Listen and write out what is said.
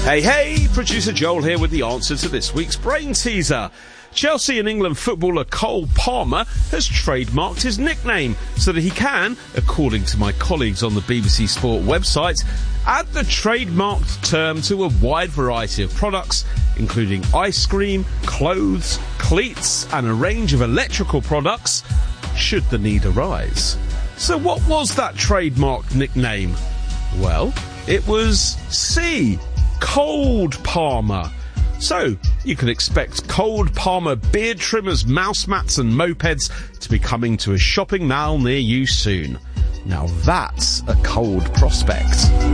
Hey, producer Joel here with the answer to this week's brain teaser. Chelsea and England footballer Cole Palmer has trademarked his nickname so that he can, according to my colleagues on the BBC Sport website, add the trademarked term to a wide variety of products, including ice cream, clothes, cleats, and a range of electrical products, should the need arise. So what was that trademarked nickname? Well, it was C. Cold Palmer. So, you can expect Cold Palmer beard trimmers, mouse mats and mopeds to be coming to a shopping mall near you soon. Now that's a cold prospect.